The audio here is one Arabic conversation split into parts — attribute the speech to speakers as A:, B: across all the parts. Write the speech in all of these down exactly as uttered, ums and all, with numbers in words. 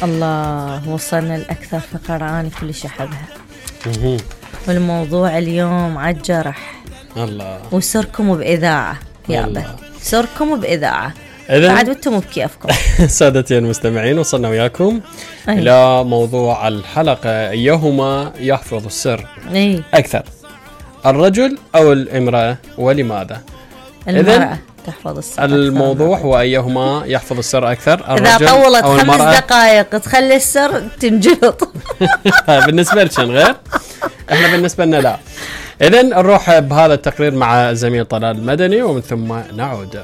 A: الله، وصلنا لأكثر فقرة أنا كلش أحبها. والموضوع اليوم عالجرح. الله. وسركم بإذاعة يابا، سركم بإذاعة. بعد وانتم بكيفكم.
B: سادتي المستمعين، وصلنا وياكم أيه. إلى موضوع الحلقة، أيهما يحفظ السر أيه. أكثر، الرجل أو الامرأة، ولماذا؟
A: المرأة تحفظ السر.
B: الموضوع هو أيهما يحفظ السر أكثر، الرجل
A: إذا طولت
B: أو
A: خمس دقائق تخلي السر تنجلط.
B: بالنسبة لك غير، احنا بالنسبة لنا لا. إذن نروح بهذا التقرير مع زميل طلال المدني ومن ثم نعود.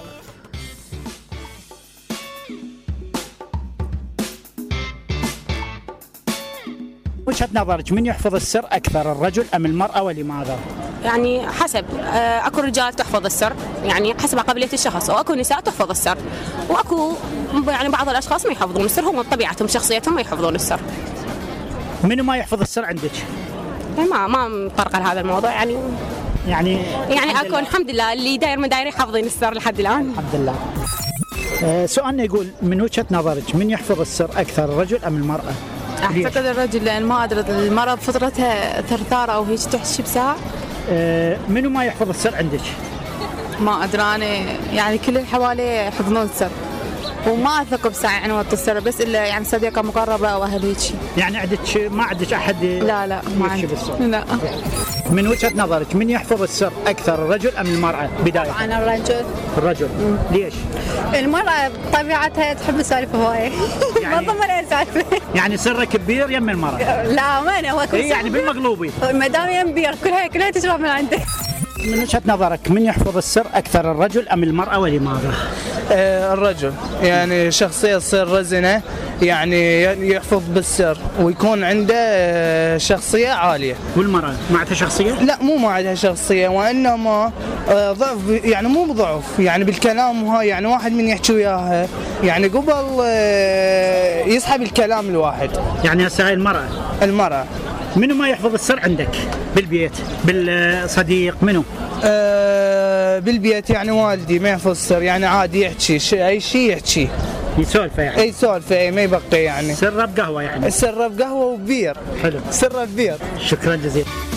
C: وجهة نظرك من يحفظ السر أكثر، الرجل أم المرأة، ولماذا؟
D: يعني حسب، أكو رجال تحفظ السر يعني حسب قابلية الشخص، وأكو نساء تحفظ السر، وأكو يعني بعض الأشخاص ما يحفظون السر، هم طبيعتهم شخصيتهم ما يحفظون السر.
C: منو ما يحفظ السر عندك؟
D: ما ما مطرقة لهذا الموضوع يعني
C: يعني
D: يعني أكو الحمد لله اللي داير ما داير يحفظين السر لحد الآن
C: الحمد لله. أه سؤالنا يقول من وجهة نظرك من يحفظ السر أكثر، الرجل أم المرأة؟
E: أعتقد الرجل، لأن ما أدري المرأة بفطرتها ثرثارة أو هيك تحشي بساعة.
C: أه منو ما يحفظ السر عندك؟
E: ما أدري أنا، يعني كل اللي حوالي يحفظون السر، وما أثق بساعة يعني وقت السر، بس إلا يعني صديقة مقربة أو أهل هيك.
C: يعني عندك ما عندك أحد؟
E: لا لا ما عندي. لا.
C: من وجهة نظرك من يحفظ السر أكثر، الرجل أم المرأة بداية؟
F: أنا الرجل.
C: الرجل. مم. ليش؟
F: المرأة طبيعتها تحب السالفة هواية. ما ضمن أي سالفة.
C: يعني سرك كبير يم المرأة؟
F: لا ما أنا هو كل
C: يعني بالمقلوبي.
F: ما دام يم بير كلها كلها تشرب من عنده.
C: من وجهة نظرك من يحفظ السر أكثر، الرجل أم المرأة، ولماذا؟
G: آه الرجل، يعني شخصية تصير رزنة، يعني يحفظ بالسر ويكون عنده شخصية عالية.
C: والمرأة ما عندها شخصية؟
G: لا مو ما عندها شخصية، وإنما ضعف، يعني مو بضعف يعني بالكلام، وهاي يعني واحد من يحكي وياها يعني قبل يسحب الكلام الواحد.
C: يعني هسه هاي المرأة.
G: المرأة
C: منو ما يحفظ السر عندك بالبيت، بالصديق، منو؟
G: أه بالبيت يعني والدي ما يحفظ السر، يعني عادي يحكي شيء، اي شيء يحكي
C: يسولفه يعني.
G: اي سولفه، اي ما يبقى يعني
C: سر بقهوه يعني.
G: سر بقهوه وبير.
C: حلو.
G: سر بير.
C: شكرا جزيلا.